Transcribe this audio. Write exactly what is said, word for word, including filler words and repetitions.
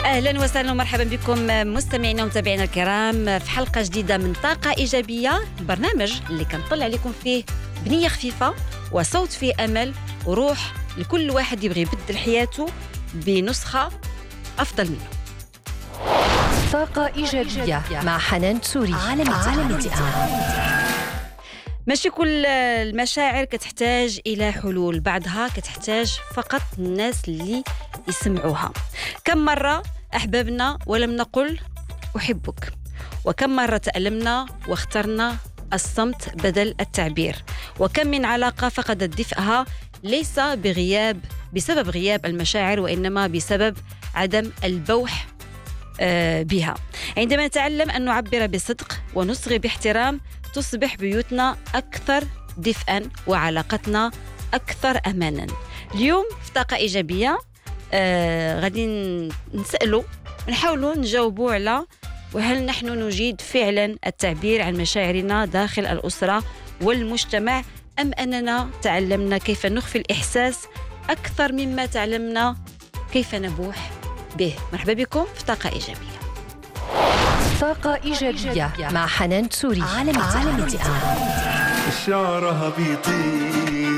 أهلا وسهلا ومرحبا بكم مستمعينا ومتابعينا الكرام في حلقة جديدة من طاقة إيجابية، البرنامج اللي كنطلع عليكم فيه بنية خفيفة وصوت فيه أمل وروح لكل واحد يبغي يبدل حياته بنسخة أفضل منه. طاقة إيجابية مع حنان تسوري على ميدي. ماشي كل المشاعر كتحتاج إلى حلول، بعضها كتحتاج فقط الناس اللي يسمعوها. كم مرة أحببنا ولم نقل أحبك، وكم مرة تألمنا واخترنا الصمت بدل التعبير، وكم من علاقة فقدت دفئها ليس بغياب بسبب غياب المشاعر، وإنما بسبب عدم البوح بها. عندما نتعلم أن نعبر بصدق ونصغي باحترام، تصبح بيوتنا أكثر دفئاً وعلاقتنا أكثر أماناً. اليوم في طاقة إيجابية آه غادي نسألوا ونحاولوا نجاوبوا على وهل نحن نجيد فعلاً التعبير عن مشاعرنا داخل الأسرة والمجتمع، أم أننا تعلمنا كيف نخفي الإحساس أكثر مما تعلمنا كيف نبوح به. مرحبا بكم في طاقة إيجابية. طاقة إيجابية مع حنان تسوري على ميدي. شعرها بيطير